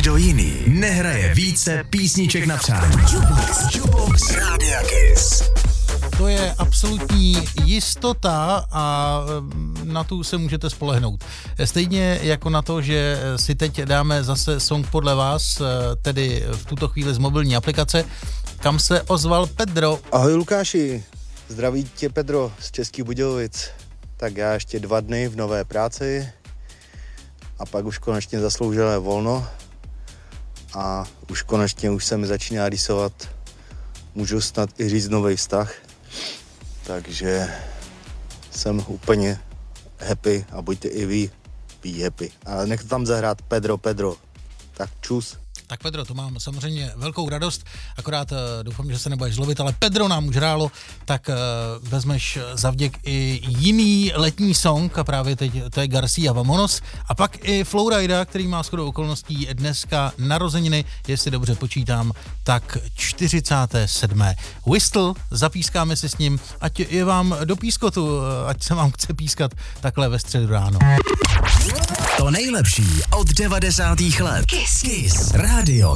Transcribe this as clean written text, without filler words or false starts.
Nikdo jiný nehraje více písniček na přání. Jukebox Rádia Kiss. To je absolutní jistota a na tu se můžete spolehnout. Stejně jako na to, že si teď dáme zase song podle vás, tedy v tuto chvíli z mobilní aplikace, kam se ozval Pedro. Ahoj Lukáši, zdraví tě Pedro z Českých Budějovic. Tak já ještě 2 dny v nové práci a pak už konečně zasloužené volno a už se mi začíná rýsovat, můžu snad i říct, nový vztah. Takže jsem úplně happy a buďte i vy happy. A nech tam zahrát Pedro. Tak čus. Tak Pedro, to mám samozřejmě velkou radost, akorát doufám, že se nebudeš zlobit, ale Pedro nám už hrálo, tak vezmeš zavděk i jiný letní song a právě teď to je Garcia Vamonos a pak i Flowrida, který má shodou okolností dneska narozeniny, jestli dobře počítám, tak 47. Whistle, zapískáme si s ním, ať je vám do pískotu, ať se vám chce pískat takhle ve středu ráno. To nejlepší od 90. let. Kiss. Rádio